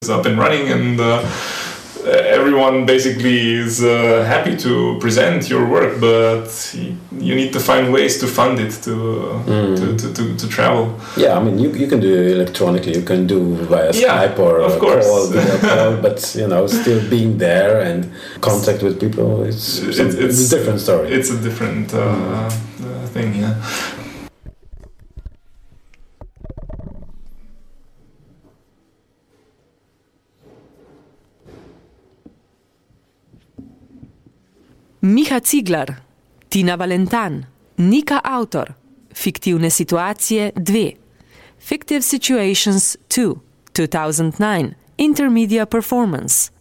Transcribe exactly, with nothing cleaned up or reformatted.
It's up and running, and uh, everyone basically is uh, happy to present your work, but you need to find ways to fund it to mm. to, to, to, to travel. Yeah, I mean, you you can do it electronically, you can do via yeah, Skype or of a course. call, video call, but you know, still being there and contact with people, it's, it's, some, it's, it's a different story. It's a different uh, mm. uh, thing, yeah. Miha Ciglar, Tina Valentan, Nika Autor, Fiktivne situacije dve, Fictive Situations two, two thousand nine, Intermedia Performance.